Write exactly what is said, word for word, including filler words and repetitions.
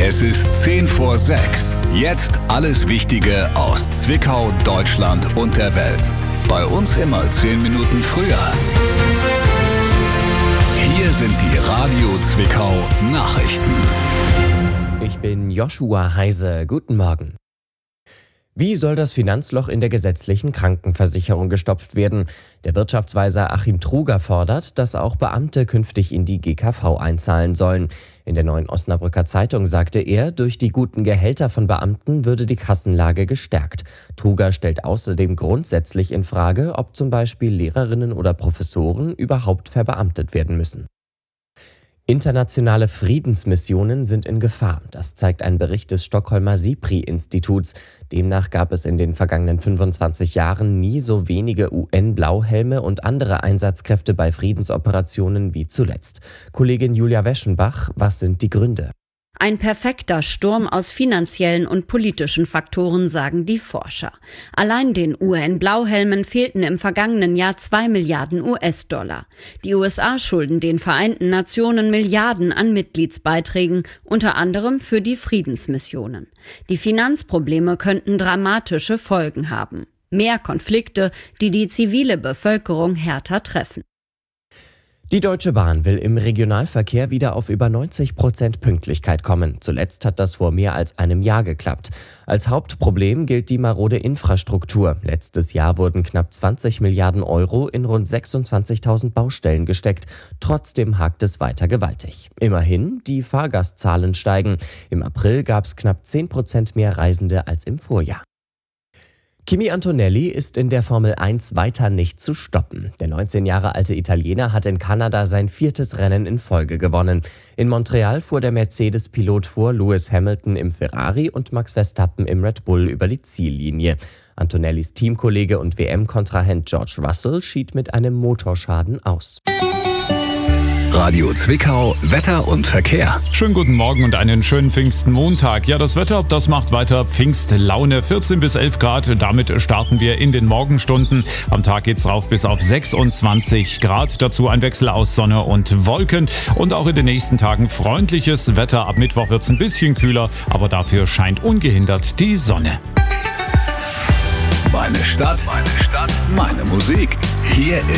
Es ist zehn vor sechs. Jetzt alles Wichtige aus Zwickau, Deutschland und der Welt. Bei uns immer zehn Minuten früher. Hier sind die Radio Zwickau Nachrichten. Ich bin Joshua Heise. Guten Morgen. Wie soll das Finanzloch in der gesetzlichen Krankenversicherung gestopft werden? Der Wirtschaftsweiser Achim Truger fordert, dass auch Beamte künftig in die G K V einzahlen sollen. In der Neuen Osnabrücker Zeitung sagte er, durch die guten Gehälter von Beamten würde die Kassenlage gestärkt. Truger stellt außerdem grundsätzlich in Frage, ob zum Beispiel Lehrerinnen oder Professoren überhaupt verbeamtet werden müssen. Internationale Friedensmissionen sind in Gefahr. Das zeigt ein Bericht des Stockholmer SIPRI-Instituts. Demnach gab es in den vergangenen fünfundzwanzig Jahren nie so wenige U N-Blauhelme und andere Einsatzkräfte bei Friedensoperationen wie zuletzt. Kollegin Julia Weschenbach, was sind die Gründe? Ein perfekter Sturm aus finanziellen und politischen Faktoren, sagen die Forscher. Allein den U N-Blauhelmen fehlten im vergangenen Jahr zwei Milliarden U S-Dollar. Die U S A schulden den Vereinten Nationen Milliarden an Mitgliedsbeiträgen, unter anderem für die Friedensmissionen. Die Finanzprobleme könnten dramatische Folgen haben. Mehr Konflikte, die die zivile Bevölkerung härter treffen. Die Deutsche Bahn will im Regionalverkehr wieder auf über neunzig Prozent Pünktlichkeit kommen. Zuletzt hat das vor mehr als einem Jahr geklappt. Als Hauptproblem gilt die marode Infrastruktur. Letztes Jahr wurden knapp zwanzig Milliarden Euro in rund sechsundzwanzigtausend Baustellen gesteckt. Trotzdem hakt es weiter gewaltig. Immerhin, die Fahrgastzahlen steigen. Im April gab es knapp zehn Prozent mehr Reisende als im Vorjahr. Kimi Antonelli ist in der Formel eins weiter nicht zu stoppen. Der neunzehn Jahre alte Italiener hat in Kanada sein viertes Rennen in Folge gewonnen. In Montreal fuhr der Mercedes-Pilot vor Lewis Hamilton im Ferrari und Max Verstappen im Red Bull über die Ziellinie. Antonellis Teamkollege und W M-Kontrahent George Russell schied mit einem Motorschaden aus. Radio Zwickau, Wetter und Verkehr. Schönen guten Morgen und einen schönen Pfingstmontag. Ja, das Wetter, das macht weiter Pfingstlaune. vierzehn bis elf Grad, damit starten wir in den Morgenstunden. Am Tag geht's rauf bis auf sechsundzwanzig Grad. Dazu ein Wechsel aus Sonne und Wolken. Und auch in den nächsten Tagen freundliches Wetter. Ab Mittwoch wird's ein bisschen kühler, aber dafür scheint ungehindert die Sonne. Meine Stadt, meine Stadt, meine Musik. Hier